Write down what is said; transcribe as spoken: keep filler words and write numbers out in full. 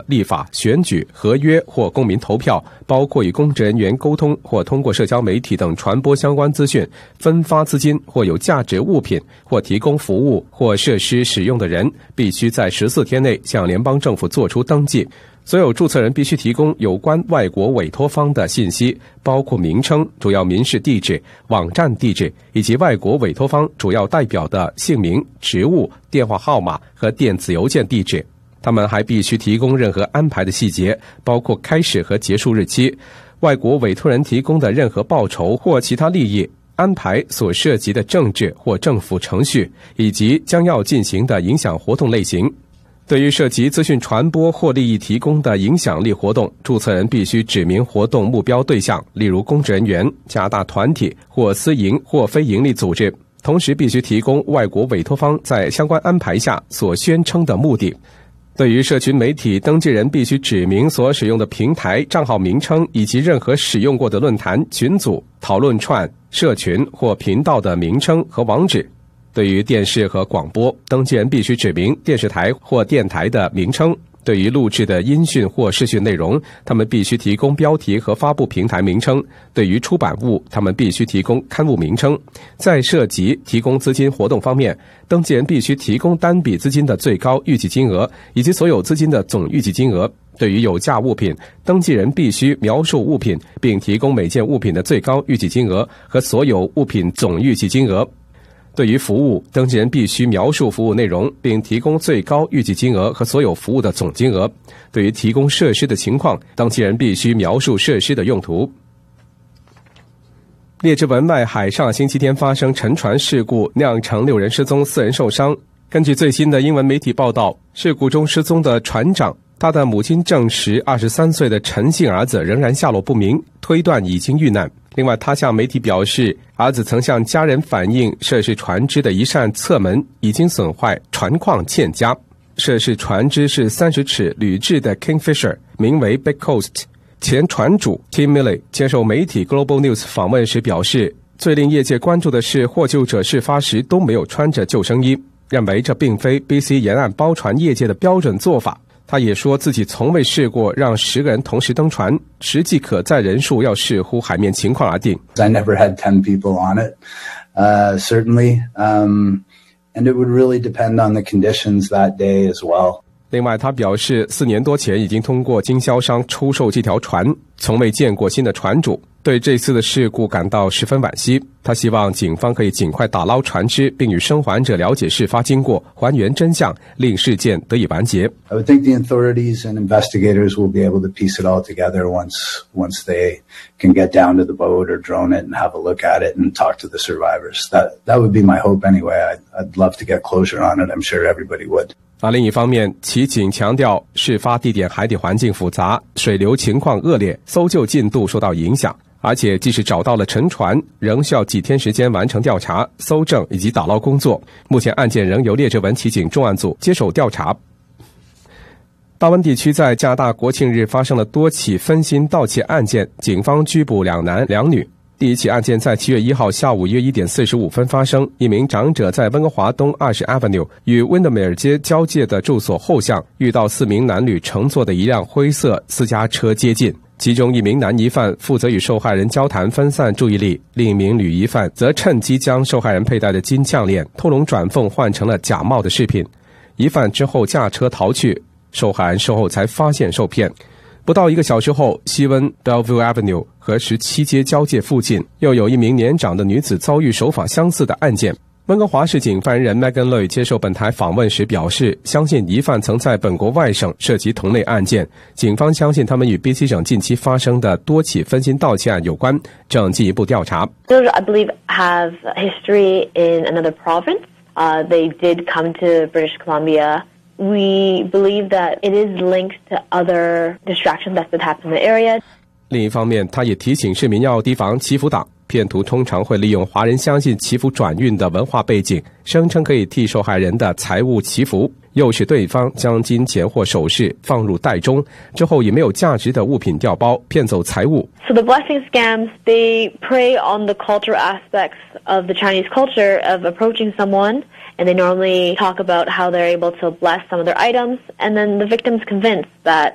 立法、选举、合约或公民投票，包括与公职人员沟通或通过社交媒体等传播相关资讯、分发资金或有价值物品或提供服务或设施使用的人，必须在十四天内向联邦政府作出登记。所有注册人必须提供有关外国委托方的信息，包括名称、主要民事地址、网站地址，以及外国委托方主要代表的姓名、职务、电话号码和电子邮件地址。他们还必须提供任何安排的细节，包括开始和结束日期、外国委托人提供的任何报酬或其他利益、安排所涉及的政治或政府程序，以及将要进行的影响活动类型。对于涉及资讯传播或利益提供的影响力活动，注册人必须指明活动目标对象，例如公职人员、加拿大团体或私营或非营利组织，同时必须提供外国委托方在相关安排下所宣称的目的。对于社群媒体，登记人必须指明所使用的平台、账号名称以及任何使用过的论坛、群组、讨论串、社群或频道的名称和网址。对于电视和广播，登记人必须指明电视台或电台的名称。对于录制的音讯或视讯内容，他们必须提供标题和发布平台名称。对于出版物，他们必须提供刊物名称。在涉及提供资金活动方面，登记人必须提供单笔资金的最高预计金额以及所有资金的总预计金额。对于有价物品，登记人必须描述物品，并提供每件物品的最高预计金额和所有物品总预计金额。对于服务，登记人必须描述服务内容，并提供最高预计金额和所有服务的总金额。对于提供设施的情况，登记人必须描述设施的用途。列治文外海上星期天发生沉船事故，酿成六人失踪、四人受伤。根据最新的英文媒体报道，事故中失踪的船长，他的母亲证实二十三岁的陈姓儿子仍然下落不明，推断已经遇难。另外，他向媒体表示，儿子曾向家人反映涉事船只的一扇侧门已经损坏，船况欠佳。涉事船只是三十尺铝制的 Kingfisher， 名为 Big Coast。前船主 Tim Milley 接受媒体 Global News 访问时表示，最令业界关注的是获救者事发时都没有穿着救生衣，认为这并非 B C 沿岸包船业界的标准做法。他也说自己从未试过让十个人同时登船，实际可载人数要视乎海面情况而定。 I never had ten people on it, uh, certainly, um, and it would really depend on the conditions that day as well. 另外，他表示，四年多前已经通过经销商出售这条船，从未见过新的船主，对这次的事故感到十分惋惜。他希望警方可以尽快打捞船只，并与生还者了解事发经过，还原真相，令事件得以完结。 I would think the authorities and investigators will be able to piece it all together once once they can get down to the boat or drone it and have a look at it and talk to the survivors. That that would be my hope anyway. I'd, I'd love to get closure on it. I'm sure everybody would. 而另一方面，骑警强调，事发地点海底环境复杂，水流情况恶劣，搜救进度受到影响。而且，即使找到了沉船，仍需要几天时间完成调查、搜证以及打捞工作。目前案件仍由列治文骑警重案组接手调查。大温地区在加拿大国庆日发生了多起分心盗窃案件，警方拘捕两男两女。第一起案件在七月一号下午约一点四十五分发生，一名长者在温哥华东二十 Avenue 与温德梅尔街交界的住所后巷遇到四名男女乘坐的一辆灰色私家车接近，其中一名男疑犯负责与受害人交谈分散注意力，另一名女疑犯则趁机将受害人佩戴的金项链偷龙转凤换成了假冒的饰品。疑犯之后驾车逃去，受害人事后才发现受骗。不到一个小时后，西温 Bellevue Avenue 和十七街交界附近又有一名年长的女子遭遇手法相似的案件。温哥华市警发言人 Megan Lui 接受本台访问时表示，相信疑犯曾在本国外省涉及同类案件，警方相信他们与 B C 省近期发生的多起分心盗窃案有关，正进一步调查。 Those, I believe, have history in another province. Uh, they did come to British Columbia.We believe that it is linked to other distractions that could happen in the area. 另一方面，他也提醒市民要提防祈福党，骗徒通常会利用华人相信祈福转运的文化背景，声称可以替受害人的财物祈福，诱使对方将金钱或首饰放入袋中，之后以没有价值的物品调包，骗走财物。 So the blessing scams, they prey on the cultural aspects of the Chinese culture of approaching someone.And they normally talk about how they're able to bless some of their items, and then the victim's convinced that